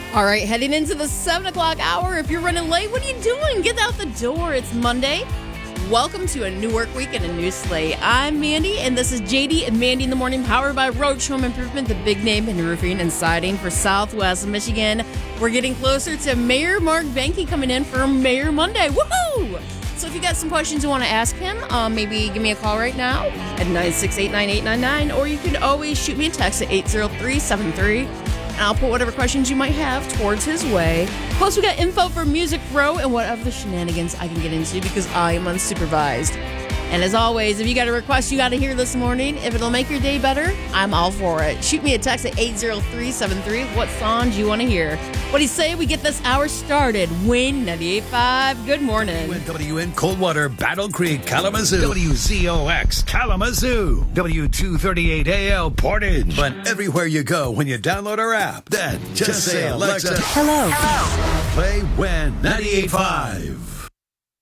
All right, heading into the 7 o'clock hour. If you're running late, what are you doing? Get out the door. It's Monday. Welcome to a new work week and a new slate. I'm Mandy, and this is JD and Mandy in the Morning, powered by Roach Home Improvement, the big name in roofing and siding for Southwest Michigan. We're getting closer to Mayor Mark Benke coming in for Mayor Monday. Woohoo! So if you got some questions you want to ask him, maybe give me a call right now at 968-9899, or you can always shoot me a text at 80373. And I'll put whatever questions you might have towards his way. Plus, we got info for Music Row and whatever shenanigans I can get into because I am unsupervised. And as always, if you got a request you got to hear this morning, if it'll make your day better, I'm all for it. Shoot me a text at 80373. What songs you want to hear? What do you say we get this hour started? Win 98.5. Good morning. WN Coldwater, Battle Creek, Kalamazoo. WZOX, Kalamazoo. W238AL, Portage. But everywhere you go when you download our app, then just say, Alexa, Hello. play WIN 98.5.